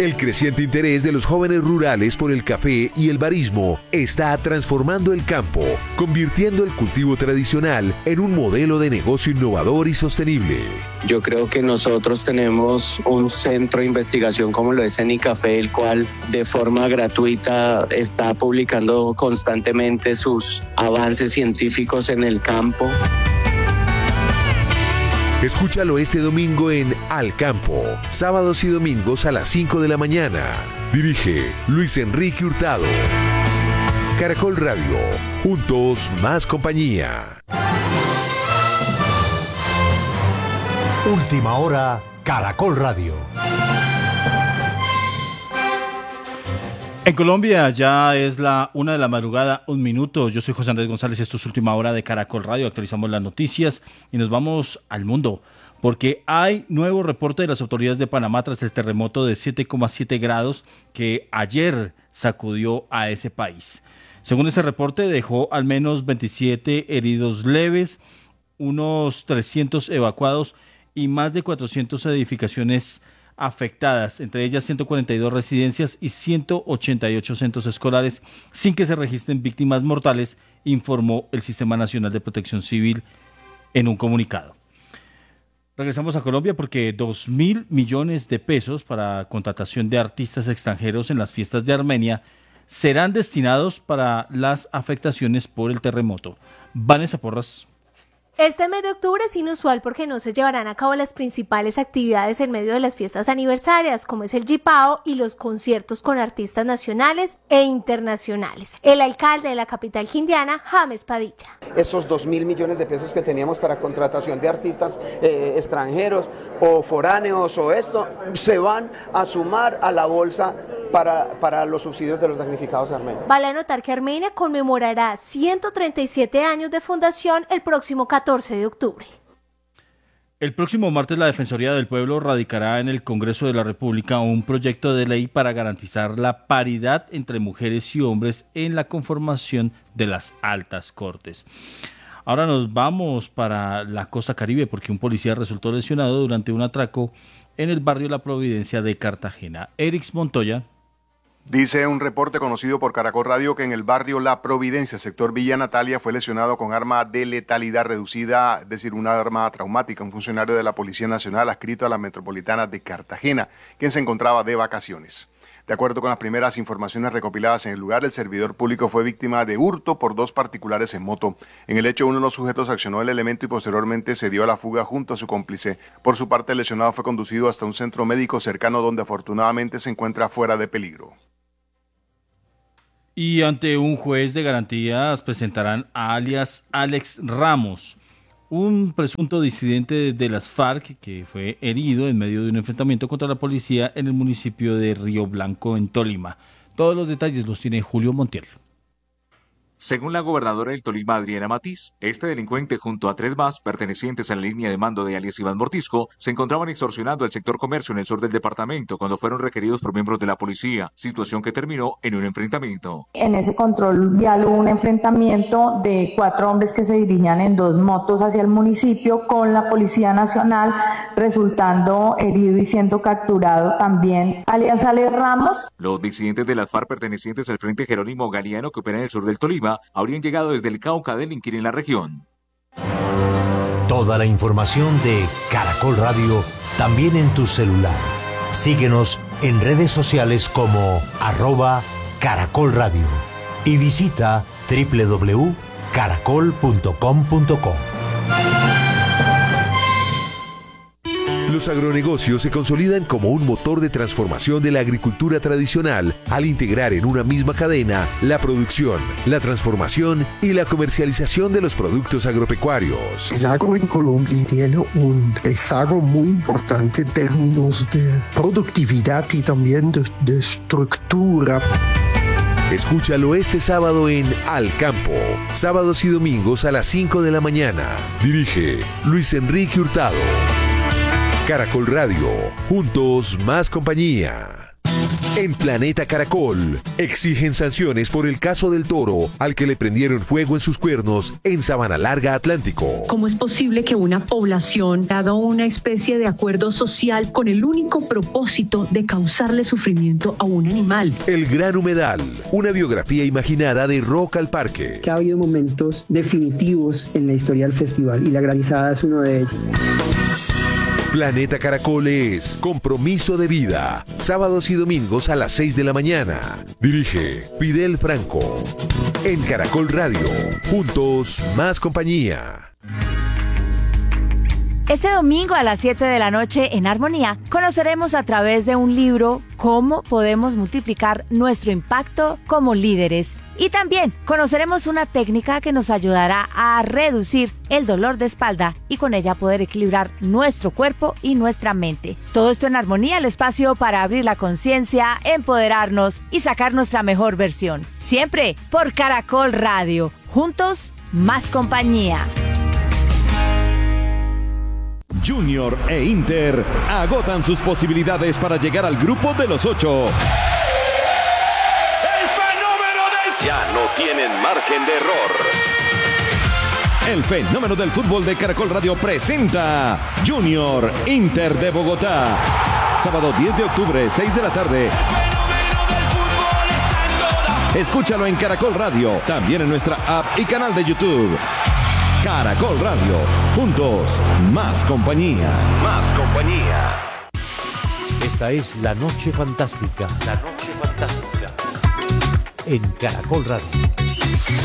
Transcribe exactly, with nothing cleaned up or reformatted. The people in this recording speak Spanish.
El creciente interés de los jóvenes rurales por el café y el barismo está transformando el campo, convirtiendo el cultivo tradicional en un modelo de negocio innovador y sostenible. Yo creo que nosotros tenemos un centro de investigación como lo es Cenicafé, el cual de forma gratuita está publicando constantemente sus avances científicos en el campo. Escúchalo este domingo en Al Campo, sábados y domingos a las cinco de la mañana. Dirige Luis Enrique Hurtado. Caracol Radio, juntos más compañía. Última hora, Caracol Radio. En Colombia ya es la una de la madrugada, un minuto. Yo soy José Andrés González, esto es Última Hora de Caracol Radio. Actualizamos las noticias y nos vamos al mundo, porque hay nuevo reporte de las autoridades de Panamá tras el terremoto de siete coma siete grados que ayer sacudió a ese país. Según ese reporte, dejó al menos veintisiete heridos leves, unos trescientos evacuados y más de cuatrocientas edificaciones afectadas, entre ellas ciento cuarenta y dos residencias y ciento ochenta y ocho centros escolares, sin que se registren víctimas mortales, informó el Sistema Nacional de Protección Civil en un comunicado. Regresamos a Colombia porque dos mil millones de pesos para contratación de artistas extranjeros en las fiestas de Armenia serán destinados para las afectaciones por el terremoto. Vanessa Porras. Este mes de octubre es inusual porque no se llevarán a cabo las principales actividades en medio de las fiestas aniversarias, como es el Jipao y los conciertos con artistas nacionales e internacionales. El alcalde de la capital quindiana, James Padilla. Esos dos mil millones de pesos que teníamos para contratación de artistas eh, extranjeros o foráneos o esto, se van a sumar a la bolsa para, para los subsidios de los damnificados de Armenia. Vale anotar que Armenia conmemorará ciento treinta y siete años de fundación el próximo catorce de octubre. El próximo martes la Defensoría del Pueblo radicará en el Congreso de la República un proyecto de ley para garantizar la paridad entre mujeres y hombres en la conformación de las altas cortes. Ahora nos vamos para la costa caribe porque un policía resultó lesionado durante un atraco en el barrio La Providencia de Cartagena. Erix Montoya. Dice un reporte conocido por Caracol Radio que en el barrio La Providencia, sector Villa Natalia, fue lesionado con arma de letalidad reducida, es decir, una arma traumática, un funcionario de la Policía Nacional adscrito a la Metropolitana de Cartagena, quien se encontraba de vacaciones. De acuerdo con las primeras informaciones recopiladas en el lugar, el servidor público fue víctima de hurto por dos particulares en moto. En el hecho, uno de los sujetos accionó el elemento y posteriormente se dio a la fuga junto a su cómplice. Por su parte, el lesionado fue conducido hasta un centro médico cercano donde afortunadamente se encuentra fuera de peligro. Y ante un juez de garantías presentarán a alias Alex Ramos, un presunto disidente de las FARC que fue herido en medio de un enfrentamiento contra la policía en el municipio de Río Blanco, en Tolima. Todos los detalles los tiene Julio Montiel. Según la gobernadora del Tolima, Adriana Matiz, este delincuente junto a tres más pertenecientes a la línea de mando de alias Iván Mortisco se encontraban extorsionando el sector comercio en el sur del departamento cuando fueron requeridos por miembros de la policía, situación que terminó en un enfrentamiento. En ese control vial hubo un enfrentamiento de cuatro hombres que se dirigían en dos motos hacia el municipio con la Policía Nacional, resultando herido y siendo capturado también alias Alex Ramos. Los disidentes de las FARC pertenecientes al Frente Jerónimo Galiano que opera en el sur del Tolima habrían llegado desde el Cauca a delinquir en la región. Toda la información de Caracol Radio también en tu celular. Síguenos en redes sociales como arroba Caracol Radio y visita doble u doble u doble u punto caracol punto com punto co. Los agronegocios se consolidan como un motor de transformación de la agricultura tradicional al integrar en una misma cadena la producción, la transformación y la comercialización de los productos agropecuarios. El agro en Colombia tiene un rezago muy importante en términos de productividad y también de, de estructura. Escúchalo este sábado en Al Campo, sábados y domingos a las cinco de la mañana. Dirige Luis Enrique Hurtado. Caracol Radio, juntos más compañía. En Planeta Caracol, exigen sanciones por el caso del toro al que le prendieron fuego en sus cuernos en Sabana Larga, Atlántico. ¿Cómo es posible que una población haga una especie de acuerdo social con el único propósito de causarle sufrimiento a un animal? El Gran Humedal, una biografía imaginada de Rock al Parque. Que ha habido momentos definitivos en la historia del festival y la granizada es uno de ellos. Planeta Caracol es Compromiso de Vida. Sábados y domingos a las seis de la mañana. Dirige Fidel Franco. En Caracol Radio. Juntos, más compañía. Este domingo a las siete de la noche en Armonía conoceremos a través de un libro cómo podemos multiplicar nuestro impacto como líderes. Y también conoceremos una técnica que nos ayudará a reducir el dolor de espalda y con ella poder equilibrar nuestro cuerpo y nuestra mente. Todo esto en Armonía, el espacio para abrir la conciencia, empoderarnos y sacar nuestra mejor versión. Siempre por Caracol Radio. Juntos, más compañía. Junior e Inter agotan sus posibilidades para llegar al grupo de los ocho. ¡El fenómeno del... Ya no tienen margen de error! El fenómeno del fútbol de Caracol Radio presenta Junior Inter de Bogotá. Sábado diez de octubre, seis de la tarde. El fenómeno del fútbol está en toda... Escúchalo en Caracol Radio, también en nuestra app y canal de YouTube. Caracol Radio, juntos, más compañía. Más compañía. Esta es La Noche Fantástica. La Noche Fantástica. En Caracol Radio.